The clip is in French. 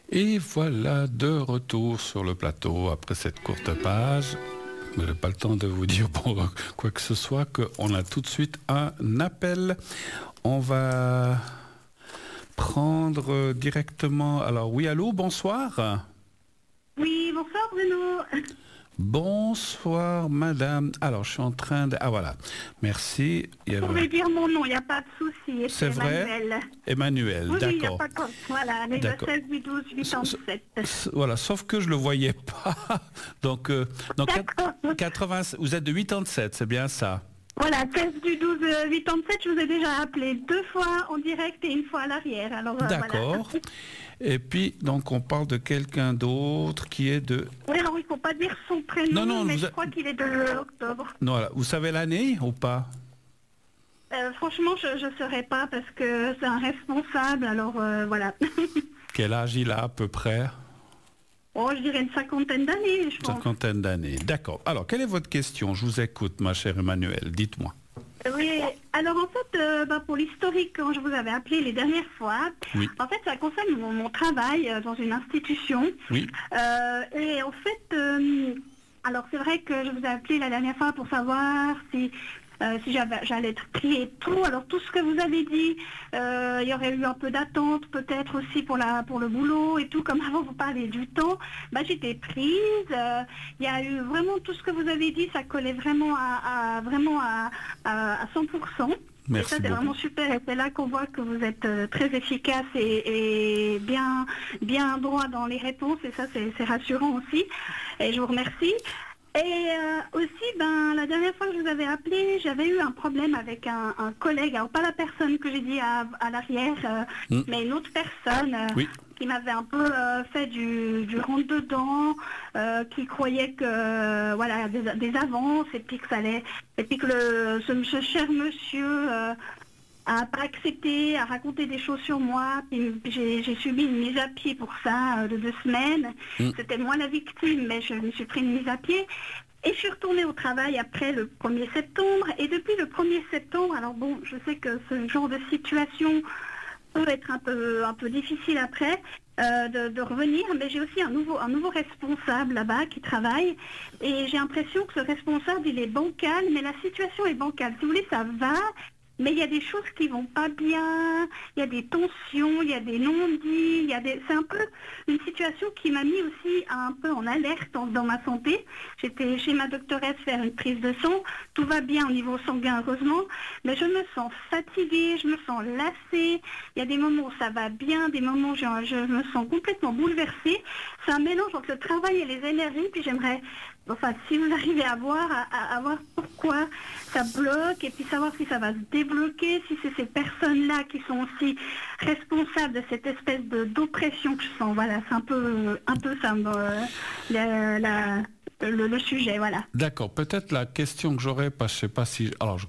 Et voilà de retour sur le plateau après cette courte page. Je n'ai pas le temps de vous dire quoi que ce soit, qu'on a tout de suite un appel. On va prendre directement... Alors oui, allô, bonsoir. Oui, bonsoir Bruno. Bonsoir madame. Alors je suis en train de... Ah voilà, merci. Vous pouvez dire mon nom, il n'y a pas de souci. C'est vrai. Emmanuel. Emmanuel, Oui, il n'y a d'accord. pas de... Voilà, les 16 12 87. Voilà, sauf que je ne le voyais pas. Donc 80, vous êtes de 87, c'est bien ça? Voilà, 16 du 12 87, je vous ai déjà appelé 2 fois en direct et 1 fois à l'arrière. Alors d'accord. Voilà. Et puis, donc, on parle de quelqu'un d'autre qui est de... Oui, alors il ne faut pas dire son prénom, Non, mais je crois qu'il est de octobre. Non, voilà. Vous savez l'année ou pas? Franchement, je ne saurais pas parce que c'est un responsable, alors voilà. Quel âge il a à peu près? Oh, je dirais une cinquantaine d'années, je pense. Cinquantaine d'années, d'accord. Alors, quelle est votre question? Je vous écoute, ma chère Emmanuelle, dites-moi. Oui, alors en fait, pour l'historique, quand je vous avais appelé les dernières fois, oui. En fait, ça concerne mon travail dans une institution. Oui. Et en fait, alors c'est vrai que je vous ai appelé la dernière fois pour savoir si j'allais être pris et tout. Alors tout ce que vous avez dit, il y aurait eu un peu d'attente peut-être aussi pour le boulot et tout, comme avant vous parlez du temps. J'étais prise, il y a eu vraiment tout ce que vous avez dit, ça collait vraiment à 100%. Merci et ça c'est vraiment super, et c'est là qu'on voit que vous êtes très efficace et bien droit dans les réponses, et ça c'est rassurant aussi, et je vous remercie. Et aussi, la dernière fois que je vous avais appelé, j'avais eu un problème avec un collègue, alors pas la personne que j'ai dit à l'arrière, mais une autre personne qui m'avait un peu fait du rentre-dedans, qui croyait que voilà des avances, et puis que ça allait, et puis que ce cher monsieur a pas accepté, à raconter des choses sur moi, puis j'ai subi une mise à pied pour ça de 2 semaines. C'était moi la victime, mais je me suis pris une mise à pied. Et je suis retournée au travail après le 1er septembre. Et depuis le 1er septembre, alors bon, je sais que ce genre de situation peut être un peu difficile après de revenir, mais j'ai aussi un nouveau responsable là-bas qui travaille. Et j'ai l'impression que ce responsable, il est bancal, mais la situation est bancale. Si vous voulez, ça va. Mais il y a des choses qui vont pas bien, il y a des tensions, il y a des non-dits, c'est un peu une situation qui m'a mis aussi un peu en alerte dans ma santé. J'étais chez ma doctoresse faire une prise de sang, tout va bien au niveau sanguin heureusement, mais je me sens fatiguée, je me sens lassée, il y a des moments où ça va bien, des moments où je me sens complètement bouleversée. C'est un mélange entre le travail et les énergies, puis j'aimerais... Enfin, si vous arrivez à voir pourquoi ça bloque, et puis savoir si ça va se débloquer, si c'est ces personnes-là qui sont aussi responsables de cette espèce d'oppression que je sens. Voilà, c'est un peu ça, le sujet, voilà. D'accord, peut-être la question que j'aurais, je sais pas si... Alors,